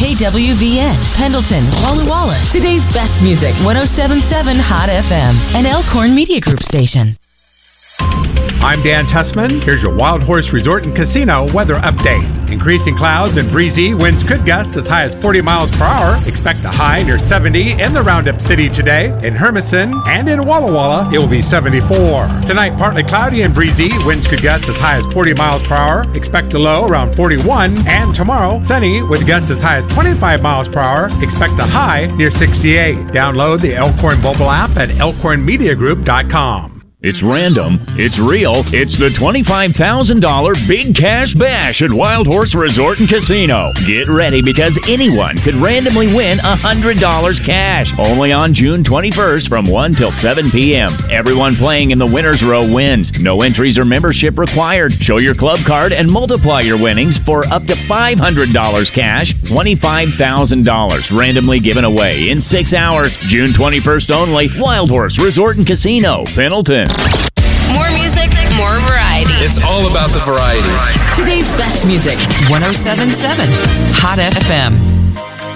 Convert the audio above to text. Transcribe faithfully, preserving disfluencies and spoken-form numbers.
K W V N, Pendleton, Walla Walla. Today's best music, one oh seven point seven Hot F M, an Elkhorn Media Group station. I'm Dan Tessman. Here's your Wild Horse Resort and Casino weather update. Increasing clouds and breezy winds could gust as high as forty miles per hour. Expect a high near seventy in the Roundup City today. In Hermiston and in Walla Walla, it will be seventy-four. Tonight, partly cloudy and breezy. Winds could gust as high as forty miles per hour. Expect a low around forty-one. And tomorrow, sunny with gusts as high as twenty-five miles per hour. Expect a high near sixty-eight. Download the Elkhorn mobile app at elkhorn media group dot com. It's random, it's real, it's the twenty-five thousand dollars Big Cash Bash at Wild Horse Resort and Casino. Get ready because anyone could randomly win one hundred dollars cash. Only on June twenty-first from one till seven p.m. Everyone playing in the winner's row wins. No entries or membership required. Show your club card and multiply your winnings for up to five hundred dollars cash. twenty-five thousand dollars randomly given away in six hours. June twenty-first only. Wild Horse Resort and Casino, Pendleton. More music, more variety. It's all about the variety. Today's best music, one oh seven point seven Hot F M.